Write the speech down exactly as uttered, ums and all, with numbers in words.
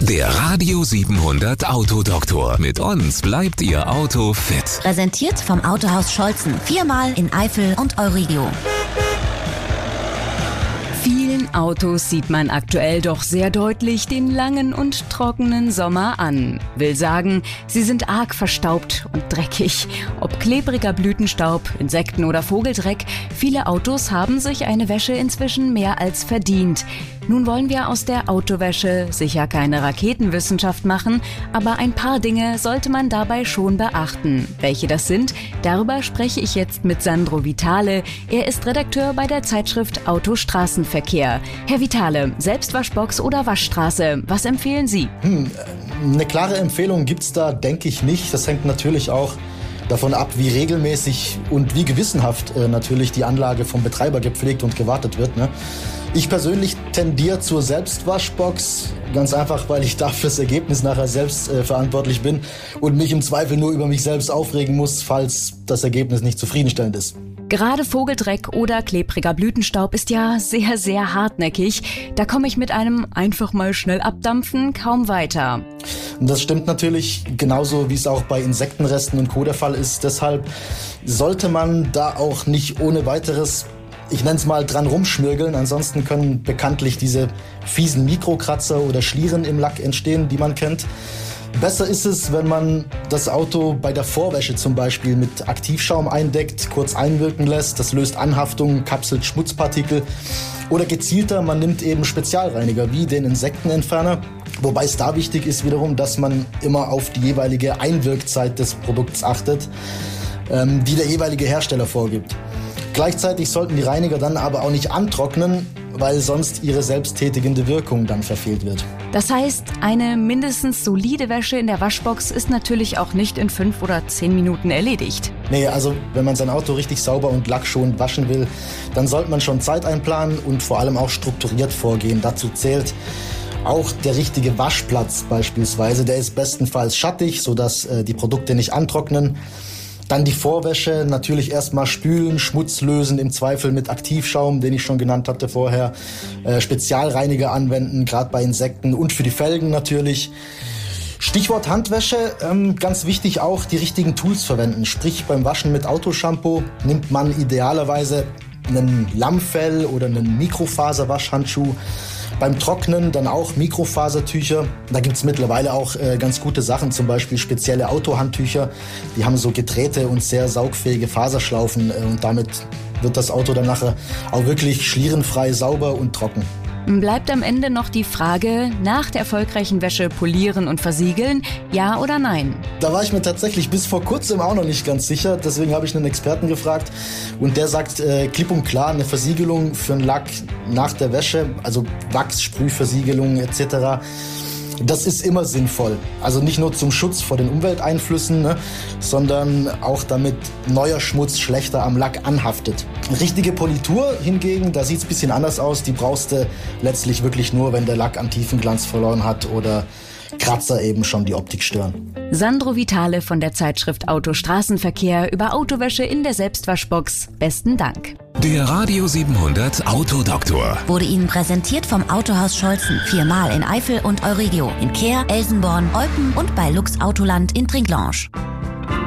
Der Radio siebenhundert Autodoktor. Mit uns bleibt Ihr Auto fit. Präsentiert vom Autohaus Scholzen. Viermal in Eifel und Euregio. Vielen Autos sieht man aktuell doch sehr deutlich den langen und trockenen Sommer an. Will sagen, sie sind arg verstaubt und dreckig. Ob klebriger Blütenstaub, Insekten oder Vogeldreck, viele Autos haben sich eine Wäsche inzwischen mehr als verdient. Nun wollen wir aus der Autowäsche sicher keine Raketenwissenschaft machen, aber ein paar Dinge sollte man dabei schon beachten. Welche das sind, darüber spreche ich jetzt mit Sandro Vitale. Er ist Redakteur bei der Zeitschrift Autostraßenverkehr. Herr Vitale, Selbstwaschbox oder Waschstraße, was empfehlen Sie? Hm, eine klare Empfehlung gibt's da, denke ich nicht. Das hängt natürlich auch davon ab, wie regelmäßig und wie gewissenhaft äh, natürlich die Anlage vom Betreiber gepflegt und gewartet wird, ne? Ich persönlich tendiere zur Selbstwaschbox, ganz einfach, weil ich da fürs Ergebnis nachher selbst äh, verantwortlich bin und mich im Zweifel nur über mich selbst aufregen muss, falls das Ergebnis nicht zufriedenstellend ist. Gerade Vogeldreck oder klebriger Blütenstaub ist ja sehr, sehr hartnäckig. Da komme ich mit einem einfach mal schnell abdampfen kaum weiter. Das stimmt natürlich, genauso wie es auch bei Insektenresten und Co. der Fall ist. Deshalb sollte man da auch nicht ohne weiteres, ich nenne es mal, dran rumschmirgeln. Ansonsten können bekanntlich diese fiesen Mikrokratzer oder Schlieren im Lack entstehen, die man kennt. Besser ist es, wenn man das Auto bei der Vorwäsche zum Beispiel mit Aktivschaum eindeckt, kurz einwirken lässt. Das löst Anhaftungen, kapselt Schmutzpartikel. Oder gezielter, man nimmt eben Spezialreiniger wie den Insektenentferner. Wobei es da wichtig ist wiederum, dass man immer auf die jeweilige Einwirkzeit des Produkts achtet, ähm, die der jeweilige Hersteller vorgibt. Gleichzeitig sollten die Reiniger dann aber auch nicht antrocknen, weil sonst ihre selbsttätigende Wirkung dann verfehlt wird. Das heißt, eine mindestens solide Wäsche in der Waschbox ist natürlich auch nicht in fünf oder zehn Minuten erledigt. Nee, also wenn man sein Auto richtig sauber und lackschonend waschen will, dann sollte man schon Zeit einplanen und vor allem auch strukturiert vorgehen. Dazu zählt auch der richtige Waschplatz beispielsweise. Der ist bestenfalls schattig, sodass äh, die Produkte nicht antrocknen. Dann die Vorwäsche, natürlich erstmal spülen, Schmutz lösen, im Zweifel mit Aktivschaum, den ich schon genannt hatte vorher. Äh, Spezialreiniger anwenden, gerade bei Insekten und für die Felgen natürlich. Stichwort Handwäsche, ähm, ganz wichtig auch die richtigen Tools verwenden. Sprich beim Waschen mit Autoshampoo nimmt man idealerweise einen Lammfell oder einen Mikrofaserwaschhandschuh. Beim Trocknen dann auch Mikrofasertücher. Da gibt's mittlerweile auch äh, ganz gute Sachen, zum Beispiel spezielle Autohandtücher. Die haben so gedrehte und sehr saugfähige Faserschlaufen äh, und damit wird das Auto dann nachher auch wirklich schlierenfrei, sauber und trocken. Bleibt am Ende noch die Frage, nach der erfolgreichen Wäsche polieren und versiegeln, ja oder nein? Da war ich mir tatsächlich bis vor kurzem auch noch nicht ganz sicher, deswegen habe ich einen Experten gefragt und der sagt äh, klipp und klar, eine Versiegelung für einen Lack nach der Wäsche, also Wachs, Sprühversiegelung et cetera, das ist immer sinnvoll. Also nicht nur zum Schutz vor den Umwelteinflüssen, ne, sondern auch damit neuer Schmutz schlechter am Lack anhaftet. Richtige Politur hingegen, da sieht's ein bisschen anders aus. Die brauchst du letztlich wirklich nur, wenn der Lack an Tiefenglanz verloren hat oder Kratzer eben schon die Optik stören. Sandro Vitale von der Zeitschrift Autostraßenverkehr über Autowäsche in der Selbstwaschbox. Besten Dank. Der Radio siebenhundert Autodoktor Wurde Ihnen präsentiert vom Autohaus Scholzen. Viermal in Eifel und Euregio. In Kehr, Elsenborn, Eupen und bei Lux Autoland in Trinklange.